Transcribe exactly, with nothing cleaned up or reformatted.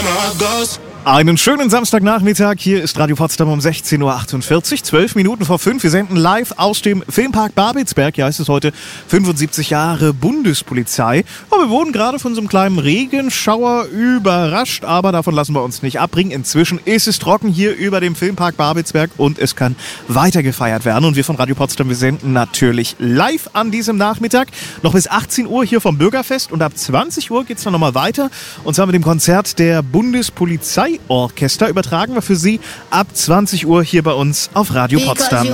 Einen schönen Samstagnachmittag, hier ist Radio Potsdam um sechzehn Uhr achtundvierzig, zwölf Minuten vor fünf. Wir senden live aus dem Filmpark Babelsberg. Hier heißt es heute fünfundsiebzig Jahre Bundespolizei. Und wir wurden gerade von so einem kleinen Regenschauer überrascht, aber davon lassen wir uns nicht abbringen. Inzwischen ist es trocken hier über dem Filmpark Babelsberg und es kann weiter gefeiert werden. Und wir von Radio Potsdam, wir senden natürlich live an diesem Nachmittag. Noch bis achtzehn Uhr hier vom Bürgerfest und ab zwanzig Uhr geht es dann nochmal weiter. Und zwar mit dem Konzert der Bundespolizei Orchester übertragen wir für Sie ab zwanzig Uhr hier bei uns auf Radio Potsdam.